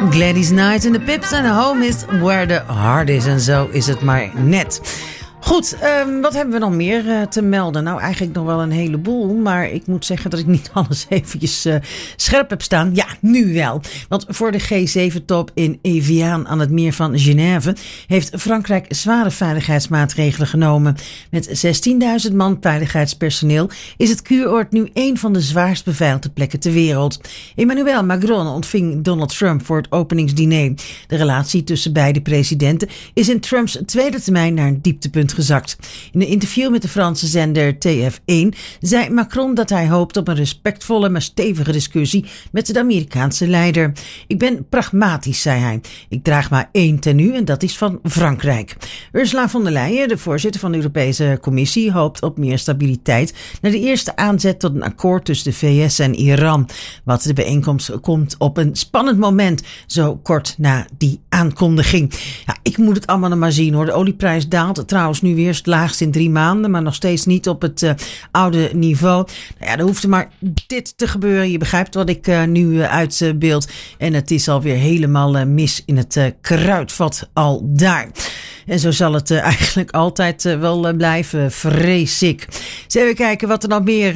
Gladys Knight en de Pips en Home is where the heart is. En zo is het maar net. Goed, wat hebben we nog meer te melden? Nou, eigenlijk nog wel een heleboel. Maar ik moet zeggen dat ik niet alles eventjes scherp heb staan. Ja, nu wel. Want voor de G7-top in Evian aan het meer van Genève heeft Frankrijk zware veiligheidsmaatregelen genomen. Met 16.000 man veiligheidspersoneel is het kuuroord nu een van de zwaarst beveiligde plekken ter wereld. Emmanuel Macron ontving Donald Trump voor het openingsdiner. De relatie tussen beide presidenten is in Trumps tweede termijn naar een dieptepunt gezakt. In een interview met de Franse zender TF1 zei Macron dat hij hoopt op een respectvolle maar stevige discussie met de Amerikaanse leider. Ik ben pragmatisch, zei hij. Ik draag maar één tenue en dat is van Frankrijk. Ursula von der Leyen, de voorzitter van de Europese Commissie, hoopt op meer stabiliteit na de eerste aanzet tot een akkoord tussen de VS en Iran. Wat de bijeenkomst komt op een spannend moment, zo kort na die aankondiging. Ja, ik moet het allemaal nog maar zien hoor. De olieprijs daalt trouwens nu weer het laagst in 3 maanden, maar nog steeds niet op het oude niveau. Nou ja, er hoeft er maar dit te gebeuren. Je begrijpt wat ik nu uitbeeld. En het is alweer helemaal mis in het kruidvat al daar. En zo zal het eigenlijk altijd wel blijven, vrees ik. Eens even kijken wat er nog meer...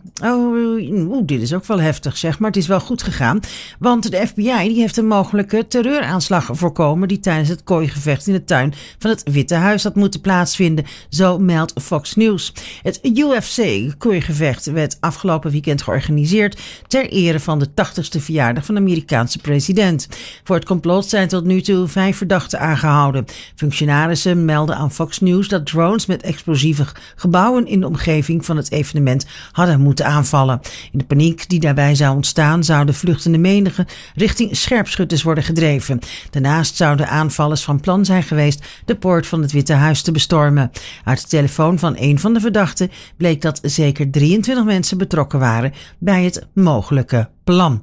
dit is ook wel heftig zeg, maar het is wel goed gegaan. Want de FBI die heeft een mogelijke terreuraanslag voorkomen die tijdens het kooigevecht in de tuin van het Witte Huis had moeten plaatsvinden. Zo meldt Fox News. Het UFC-kooigevecht werd afgelopen weekend georganiseerd ter ere van de 80ste verjaardag van de Amerikaanse president. Voor het complot zijn tot nu toe 5 verdachten aangehouden. Functionarissen melden aan Fox News dat drones met explosieve gebouwen in de omgeving van het evenement hadden moeten aanvallen. In de paniek die daarbij zou ontstaan zouden vluchtende menigte richting scherpschutters worden gedreven. Daarnaast zouden aanvallers van plan zijn geweest de poort van het Witte Huis te bestormen. Uit de telefoon van een van de verdachten bleek dat zeker 23 mensen betrokken waren bij het mogelijke plan.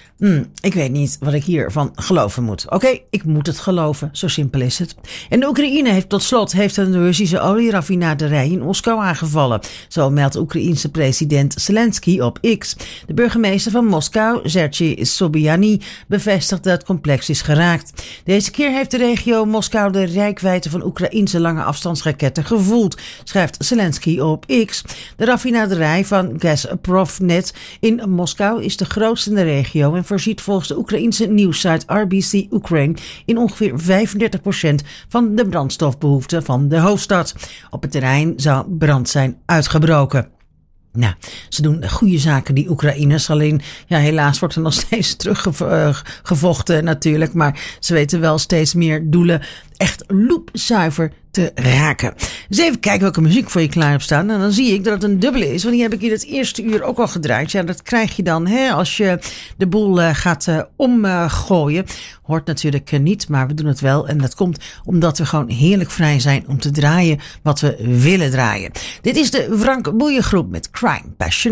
Ik weet niet wat ik hiervan geloven moet. Oké, ik moet het geloven. Zo simpel is het. En de Oekraïne heeft een Russische olieraffinaderij in Moskou aangevallen. Zo meldt de Oekraïense president Zelensky op X. De burgemeester van Moskou, Sergei Sobyanin, bevestigt dat het complex is geraakt. Deze keer heeft de regio Moskou de reikwijdte van Oekraïense lange afstandsraketten gevoeld, schrijft Zelensky op X. De raffinaderij van Gazpromnet in Moskou is de grootste in de regio en voorziet volgens de Oekraïense nieuwssite RBC Ukraine in ongeveer 35% van de brandstofbehoeften van de hoofdstad. Op het terrein zou brand zijn uitgebroken. Nou, ze doen goede zaken, die Oekraïners. Alleen, ja, helaas wordt er nog steeds teruggevochten natuurlijk. Maar ze weten wel steeds meer doelen echt loepzuiver te raken. Dus even kijken welke muziek voor je klaar hebt staan. En dan zie ik dat het een dubbele is. Want die heb ik in het eerste uur ook al gedraaid. Ja, dat krijg je dan als je de boel gaat omgooien. Hoort natuurlijk niet, maar we doen het wel. En dat komt omdat we gewoon heerlijk vrij zijn om te draaien wat we willen draaien. Dit is de Frank Boeien Groep met Crime Passion.